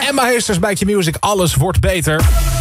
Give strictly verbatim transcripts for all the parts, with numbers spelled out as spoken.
Emma Heesters bij Q-Music. Alles wordt beter.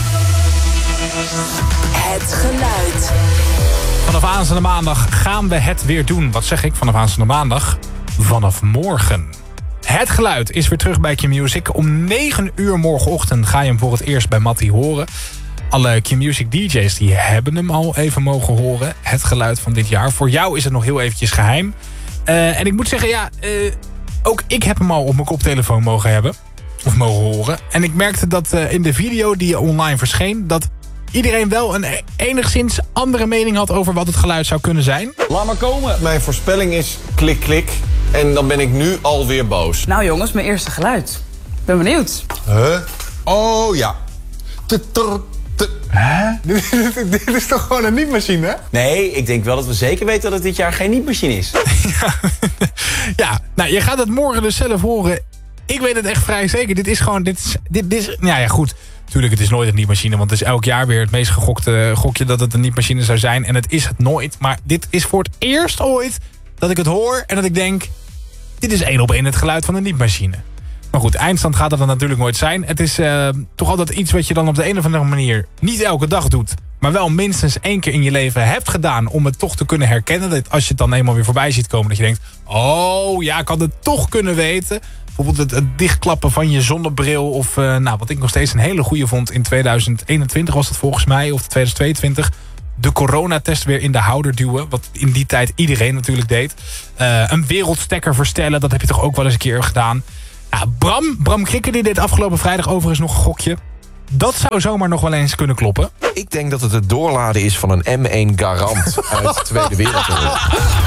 Het geluid. Vanaf aanstaande maandag gaan we het weer doen. Wat zeg ik? Vanaf aanstaande maandag? Vanaf morgen. Het geluid is weer terug bij Q-Music. Om negen uur morgenochtend ga je hem voor het eerst bij Mattie horen. Alle Q-Music D J's die hebben hem al even mogen horen. Het geluid van dit jaar. Voor jou is het nog heel eventjes geheim. Uh, en ik moet zeggen, ja, uh, ook ik heb hem al op mijn koptelefoon mogen hebben. Of mogen horen. En ik merkte dat uh, in de video die online verscheen, dat iedereen wel een enigszins andere mening had over wat het geluid zou kunnen zijn. Laat maar komen. Mijn voorspelling is klik klik. En dan ben ik nu alweer boos. Nou jongens, mijn eerste geluid. Ben benieuwd. Huh? Oh ja. Hè? Dit is toch gewoon een niet-machine, hè? Nee, ik denk wel dat we zeker weten dat het dit jaar geen niet-machine is. Ja, ja, nou, je gaat het morgen dus zelf horen. Ik weet het echt vrij zeker. Dit is gewoon... Dit is, dit, dit is, nou ja, goed. Tuurlijk, het is nooit een niet-machine. Want het is elk jaar weer het meest gegokte gokje dat het een niet-machine zou zijn. En het is het nooit. Maar dit is voor het eerst ooit dat ik het hoor en dat ik denk, dit is één op één het geluid van een niet-machine. Maar goed, eindstand gaat dat dan natuurlijk nooit zijn. Het is uh, toch altijd iets wat je dan op de een of andere manier niet elke dag doet, maar wel minstens één keer in je leven hebt gedaan om het toch te kunnen herkennen. Dat als je het dan eenmaal weer voorbij ziet komen, dat je denkt, oh ja, ik had het toch kunnen weten. Bijvoorbeeld het, het dichtklappen van je zonnebril. Of uh, nou, wat ik nog steeds een hele goede vond in tweeduizend eenentwintig was dat volgens mij. Of tweeduizend tweeëntwintig. De coronatest weer in de houder duwen. Wat in die tijd iedereen natuurlijk deed. Uh, een wereldstekker verstellen. Dat heb je toch ook wel eens een keer gedaan. Ja, Bram, Bram Krikke die deed afgelopen vrijdag overigens nog een gokje. Dat zou zomaar nog wel eens kunnen kloppen. Ik denk dat het het doorladen is van een M één Garant uit de Tweede Wereldoorlog.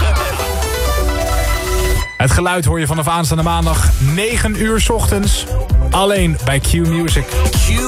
Het geluid hoor je vanaf aanstaande maandag negen uur 's ochtends. Alleen bij Q-Music.